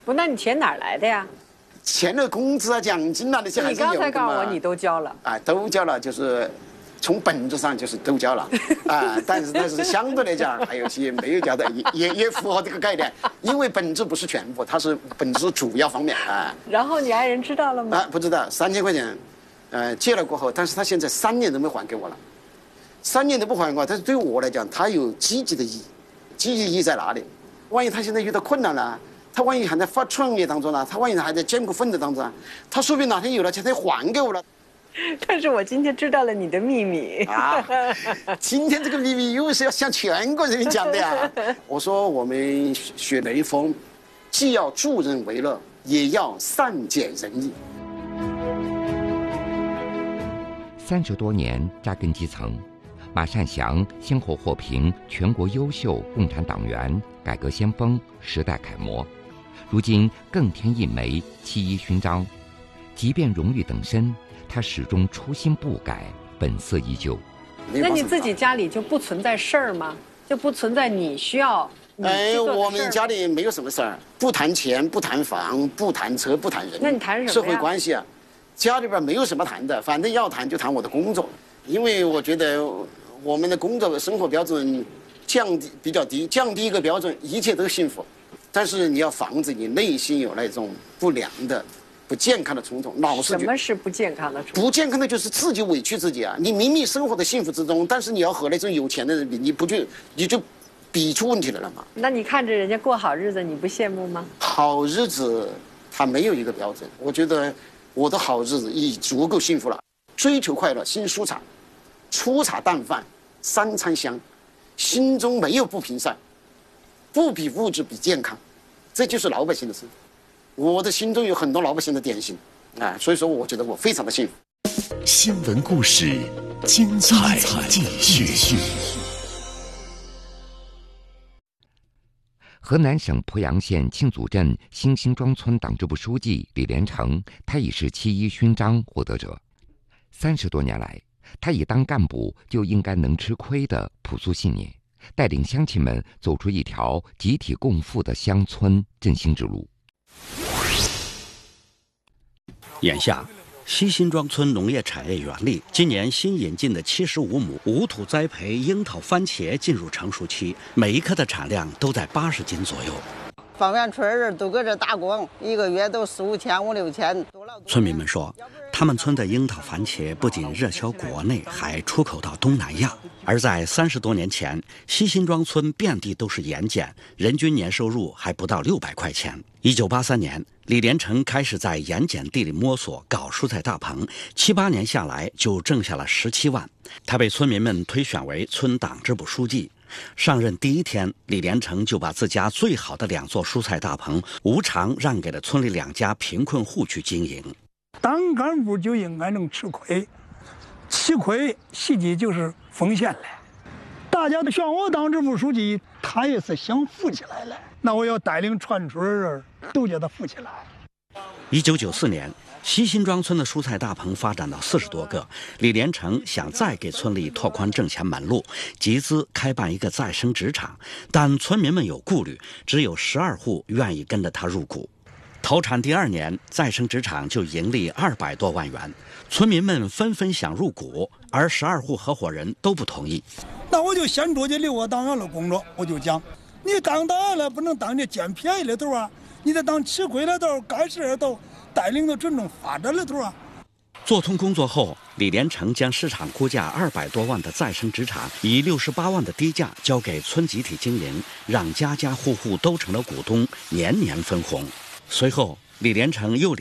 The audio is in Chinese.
不，那你钱哪儿来的呀？ 钱的工资啊、奖金啊那些还你是有的嘛。 刚才告诉我你都交了。 啊，都交了，就是从本质上就是都交了啊。但是相对来讲，还有些没有交的，也符合这个概念，因为本质不是全部，它是本质是主要方面啊。 然后你爱人知道了吗？ 啊，不知道，3000块钱，借了过后，但是他现在3年都没还给我了，3年都不还给我，但是对我来讲，他有积极的意义，积极意义在哪里？万一他现在遇到困难了，他万一还在发创业当中呢，他万一还在艰苦奋斗当中，他说不定哪天有了钱，他就还给我了。 但是我今天知道了你的秘密啊！今天这个秘密又是要向全国人民讲的呀！我说我们学雷锋，既要助人为乐，也要善解人意。 30多年扎根基层，马善祥先后获评全国优秀共产党员、改革先锋、时代楷模，如今更添一枚7·1勋章。即便荣誉等身，他始终初心不改，本色依旧。 那你自己家里就不存在事儿吗？就不存在你需要我们家里没有什么事儿，不谈钱，不谈房，不谈车，不谈人。 那你谈什么呀？ 社会关系啊，家里边没有什么谈的，反正要谈就谈我的工作，因为我觉得我们的工作生活标准比较低，降低一个标准，一切都幸福。但是你要防止你内心有那种不良的、不健康的冲动，老是。 什么是不健康的冲动？ 不健康的就是自己委屈自己啊！你明明生活在幸福之中，但是你要和那种有钱的人比，你就比出问题来了嘛。 那你看着人家过好日子，你不羡慕吗？ 好日子它没有一个标准，我觉得我的好日子已足够幸福了。追求快乐，心舒畅，粗茶淡饭3餐香，心中没有不平散，不比物质比健康，这就是老百姓的生活。我的心中有很多老百姓的典型，所以说我觉得我非常的幸福。 新闻故事，精彩继续。 河南省濮阳县庆祖镇新辛庄村党支部书记李连成，他已是7·1勋章获得者。30多年来，他以当干部就应该能吃亏的朴素信念，带领乡亲们走出一条集体共富的乡村振兴之路。 眼下，西辛庄村农业产业园里今年新引进的75亩无土栽培樱桃番茄进入成熟期，每一颗的产量都在80斤左右。 方圆村人都搁这打工，一个月都4、5千、5、6千。 村民们说，他们村的樱桃番茄不仅热销国内，还出口到东南亚。而在30多年前，西辛庄村遍地都是盐碱，人均年收入还不到600块钱。1983年，李连成开始在盐碱地里摸索搞蔬菜大棚，7、8年下来就挣下了17万。他被村民们推选为村党支部书记。上任第1天，李连成就把自家最好的2座蔬菜大棚无偿让给了村里2家贫困户去经营。 当干部就应该能吃亏，吃亏实际就是奉献了。大家都选我当支部书记，他也是想富起来了。那我要带领全村人都叫他富起来。 1994年，西辛庄村的蔬菜大棚发展到40多个，李连成想再给村里拓宽挣钱门路，集资开办一个再生纸厂，但村民们有顾虑，只有12户愿意跟着他入股。投产第2年，再生纸厂就盈利200多万元，村民们纷纷想入股，而12户合伙人都不同意。 那我就先出去留我党员的工作，我就讲，你当党员了不能当这捡便宜的头啊，你得当吃亏的头，干事的头，带领着群众发展的头啊。 做通工作后，李连成将市场估价200多万的再生纸厂以68万的低价交给村集体经营，让家家户户都成了股东，年年分红。随后，李连成又